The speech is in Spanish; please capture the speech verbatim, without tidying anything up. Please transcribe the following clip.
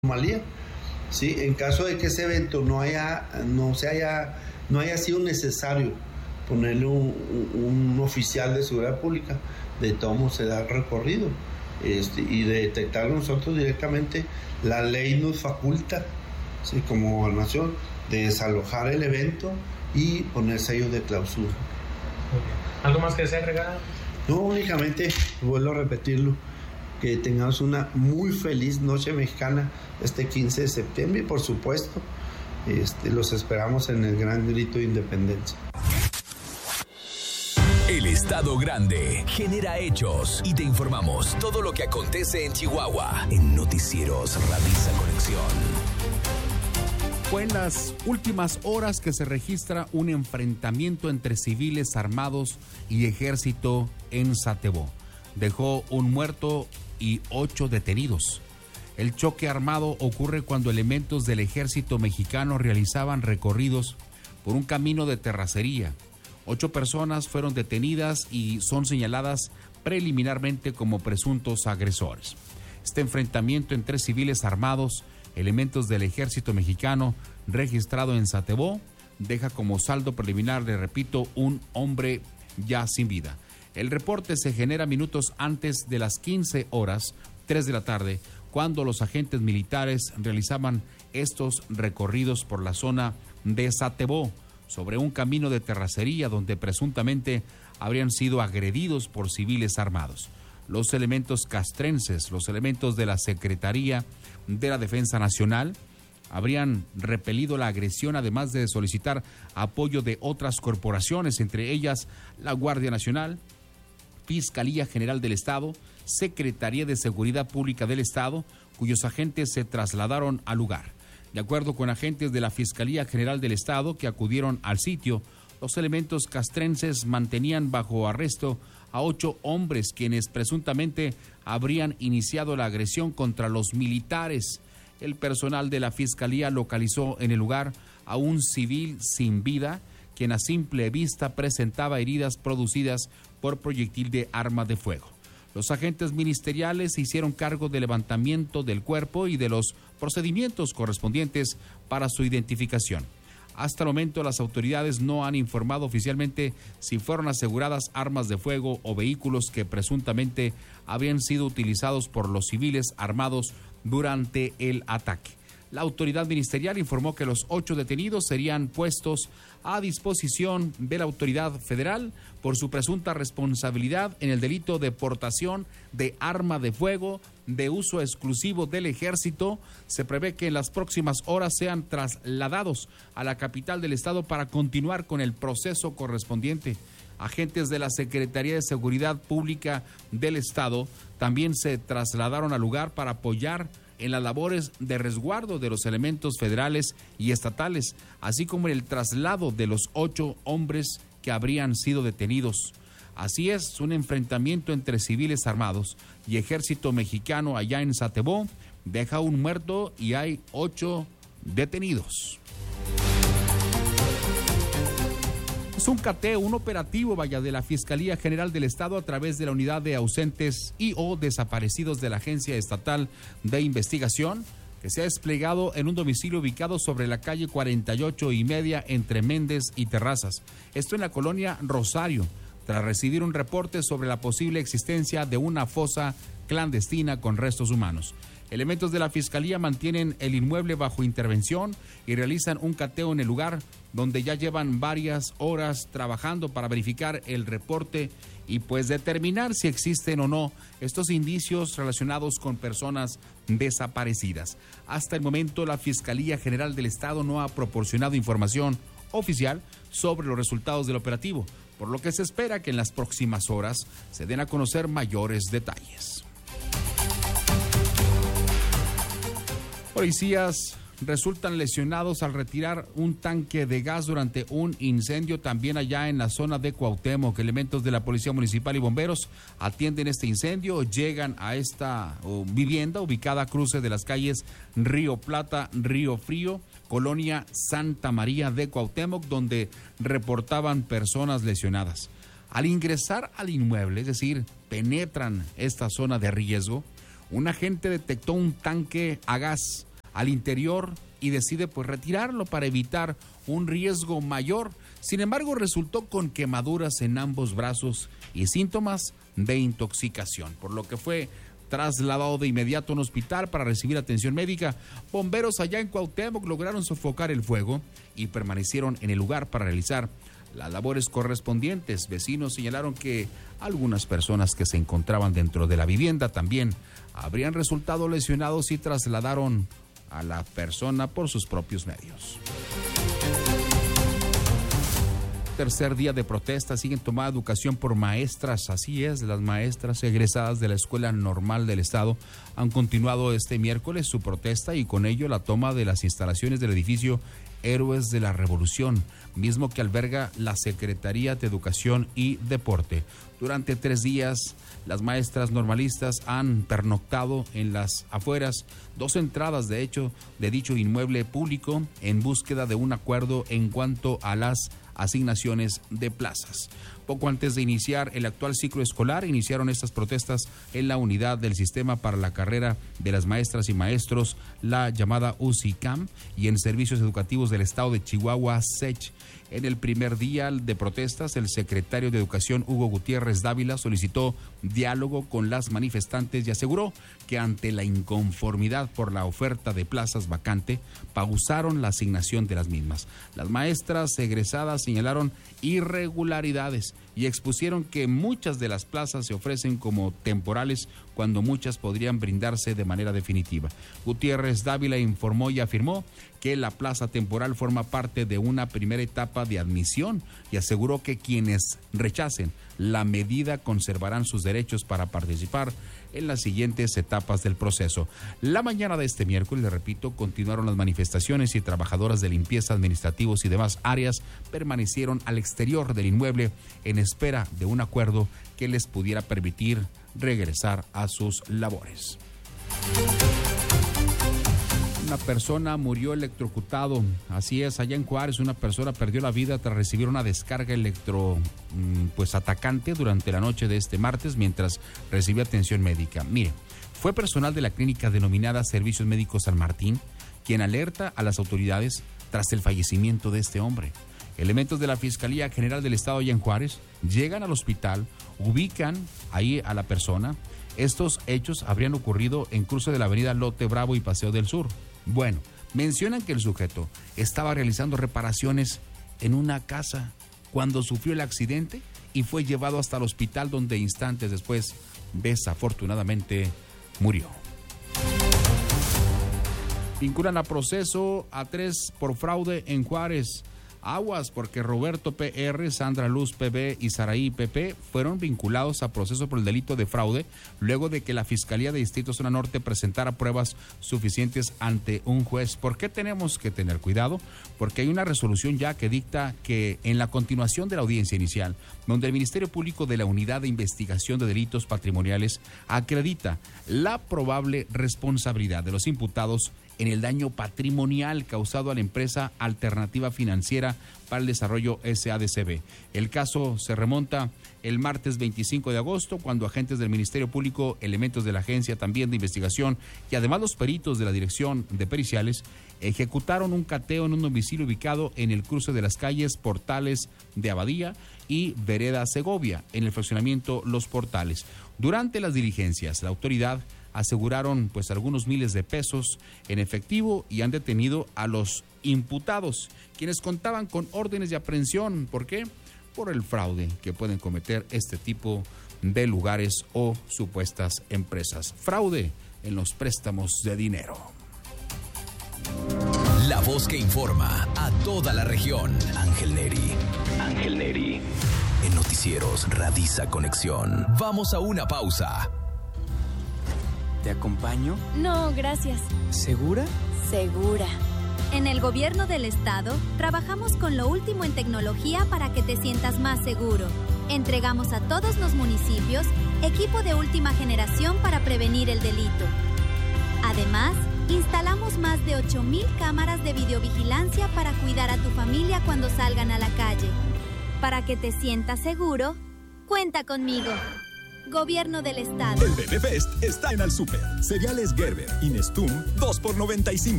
anomalía. Sí, en caso de que ese evento no haya, no se haya, no haya sido necesario ponerle un, un, un oficial de seguridad pública, de todo modo se da el recorrido, este, y de detectarlo nosotros directamente, la ley nos faculta, ¿sí?, como gobernación, de desalojar el evento y poner sellos de clausura. Okay. ¿Algo más que desea agregar? No, únicamente, vuelvo a repetirlo, que tengamos una muy feliz noche mexicana este quince de septiembre y por supuesto este, los esperamos en el gran grito de independencia. El Estado Grande genera hechos y te informamos todo lo que acontece en Chihuahua en Noticieros Radisa Conexión. Fue en las últimas horas que se registra un enfrentamiento entre civiles armados y ejército en Satebo. Dejó un muerto y ocho detenidos. El choque armado ocurre cuando elementos del ejército mexicano realizaban recorridos por un camino de terracería. Ocho personas fueron detenidas y son señaladas preliminarmente como presuntos agresores. Este enfrentamiento entre civiles armados, elementos del ejército mexicano, registrado en Satebo, deja como saldo preliminar, le repito, un hombre ya sin vida. El reporte se genera minutos antes de las quince horas, tres de la tarde, cuando los agentes militares realizaban estos recorridos por la zona de Satebo, sobre un camino de terracería donde presuntamente habrían sido agredidos por civiles armados. Los elementos castrenses, los elementos de la Secretaría de la Defensa Nacional, habrían repelido la agresión, además de solicitar apoyo de otras corporaciones, entre ellas la Guardia Nacional, Fiscalía General del Estado, Secretaría de Seguridad Pública del Estado, cuyos agentes se trasladaron al lugar. De acuerdo con agentes de la Fiscalía General del Estado que acudieron al sitio, los elementos castrenses mantenían bajo arresto a ocho hombres quienes presuntamente habrían iniciado la agresión contra los militares. El personal de la Fiscalía localizó en el lugar a un civil sin vida, quien a simple vista presentaba heridas producidas por proyectil de arma de fuego. Los agentes ministeriales se hicieron cargo del levantamiento del cuerpo y de los procedimientos correspondientes para su identificación. Hasta el momento, las autoridades no han informado oficialmente si fueron aseguradas armas de fuego o vehículos que presuntamente habían sido utilizados por los civiles armados durante el ataque. La autoridad ministerial informó que los ocho detenidos serían puestos a disposición de la autoridad federal por su presunta responsabilidad en el delito de portación de arma de fuego de uso exclusivo del ejército. Se prevé que en las próximas horas sean trasladados a la capital del estado para continuar con el proceso correspondiente. Agentes de la Secretaría de Seguridad Pública del Estado también se trasladaron al lugar para apoyar en las labores de resguardo de los elementos federales y estatales, así como en el traslado de los ocho hombres que habrían sido detenidos. Así es, un enfrentamiento entre civiles armados y ejército mexicano allá en Satebo deja un muerto y hay ocho detenidos. Es un cateo, un operativo, vaya, de la Fiscalía General del Estado a través de la Unidad de Ausentes y o Desaparecidos de la Agencia Estatal de Investigación, que se ha desplegado en un domicilio ubicado sobre la calle cuarenta y ocho y media entre Méndez y Terrazas. Esto en la colonia Rosario, tras recibir un reporte sobre la posible existencia de una fosa clandestina con restos humanos. Elementos de la Fiscalía mantienen el inmueble bajo intervención y realizan un cateo en el lugar, donde ya llevan varias horas trabajando para verificar el reporte y pues determinar si existen o no estos indicios relacionados con personas desaparecidas. Hasta el momento, la Fiscalía General del Estado no ha proporcionado información oficial sobre los resultados del operativo, por lo que se espera que en las próximas horas se den a conocer mayores detalles. Policías resultan lesionados al retirar un tanque de gas durante un incendio también allá en la zona de Cuauhtémoc. Elementos de la Policía Municipal y bomberos atienden este incendio, llegan a esta oh, vivienda ubicada a cruce de las calles Río Plata, Río Frío, Colonia Santa María de Cuauhtémoc, donde reportaban personas lesionadas. Al ingresar al inmueble, es decir, penetran esta zona de riesgo, un agente detectó un tanque a gas al interior y decide pues retirarlo para evitar un riesgo mayor. Sin embargo, resultó con quemaduras en ambos brazos y síntomas de intoxicación, por lo que fue trasladado de inmediato a un hospital para recibir atención médica. Bomberos allá en Cuauhtémoc lograron sofocar el fuego y permanecieron en el lugar para realizar las labores correspondientes. Vecinos señalaron que algunas personas que se encontraban dentro de la vivienda también habrían resultado lesionados y trasladaron a la persona por sus propios medios. Tercer día de protesta, siguen tomada educación por maestras. Así es, las maestras egresadas de la Escuela Normal del Estado han continuado este miércoles su protesta y con ello la toma de las instalaciones del edificio Héroes de la Revolución, mismo que alberga la Secretaría de Educación y Deporte. Durante tres días, las maestras normalistas han pernoctado en las afueras, dos entradas de hecho de dicho inmueble público en búsqueda de un acuerdo en cuanto a las asignaciones de plazas. Poco antes de iniciar el actual ciclo escolar, iniciaron estas protestas en la unidad del sistema para la carrera de las maestras y maestros, la llamada U C I C A M, y en Servicios Educativos del Estado de Chihuahua, S E C H. En el primer día de protestas, el secretario de Educación, Hugo Gutiérrez Dávila, solicitó diálogo con las manifestantes y aseguró que ante la inconformidad por la oferta de plazas vacante, pausaron la asignación de las mismas. Las maestras egresadas señalaron irregularidades y expusieron que muchas de las plazas se ofrecen como temporales cuando muchas podrían brindarse de manera definitiva. Gutiérrez Dávila informó y afirmó que la plaza temporal forma parte de una primera etapa de admisión y aseguró que quienes rechacen la medida conservarán sus derechos para participar en las siguientes etapas del proceso. La mañana de este miércoles, le repito, continuaron las manifestaciones y trabajadoras de limpieza, administrativos y demás áreas permanecieron al exterior del inmueble en espera de un acuerdo que les pudiera permitir regresar a sus labores. Una persona murió electrocutado. Así es, allá en Juárez una persona perdió la vida tras recibir una descarga electro pues atacante durante la noche de este martes mientras recibía atención médica. Mire, fue personal de la clínica denominada Servicios Médicos San Martín quien alerta a las autoridades tras el fallecimiento de este hombre. Elementos de la Fiscalía General del Estado allá en Juárez llegan al hospital, ubican ahí a la persona. Estos hechos habrían ocurrido en cruce de la avenida Lote Bravo y Paseo del Sur. Bueno, mencionan que el sujeto estaba realizando reparaciones en una casa cuando sufrió el accidente y fue llevado hasta el hospital donde instantes después, desafortunadamente, murió. Vinculan a proceso a tres por fraude en Juárez. Aguas, porque Roberto P R, Sandra Luz P B y Saraí P P fueron vinculados a proceso por el delito de fraude luego de que la Fiscalía de Distrito Zona Norte presentara pruebas suficientes ante un juez. ¿Por qué tenemos que tener cuidado? Porque hay una resolución ya que dicta que en la continuación de la audiencia inicial, donde el Ministerio Público de la Unidad de Investigación de Delitos Patrimoniales acredita la probable responsabilidad de los imputados en el daño patrimonial causado a la empresa Alternativa Financiera para el Desarrollo S A D C B. El caso se remonta el martes veinticinco de agosto, cuando agentes del Ministerio Público, elementos de la Agencia también de Investigación y además los peritos de la Dirección de Periciales ejecutaron un cateo en un domicilio ubicado en el cruce de las calles Portales de Abadía y Vereda Segovia, en el fraccionamiento Los Portales. Durante las diligencias, la autoridad aseguraron pues algunos miles de pesos en efectivo y han detenido a los imputados, quienes contaban con órdenes de aprehensión. ¿Por qué? Por el fraude que pueden cometer este tipo de lugares o supuestas empresas. Fraude en los préstamos de dinero. La voz que informa a toda la región. Ángel Neri. Ángel Neri. En Noticieros Radiza Conexión. Vamos a una pausa. ¿Te acompaño? No, gracias. ¿Segura? Segura. En el gobierno del estado, trabajamos con lo último en tecnología para que te sientas más seguro. Entregamos a todos los municipios equipo de última generación para prevenir el delito. Además, instalamos más de ocho mil cámaras de videovigilancia para cuidar a tu familia cuando salgan a la calle. Para que te sientas seguro, cuenta conmigo. Gobierno del Estado. El Bebé Fest está en Al Super. Cereales Gerber y Nestum, dos por noventa y cinco.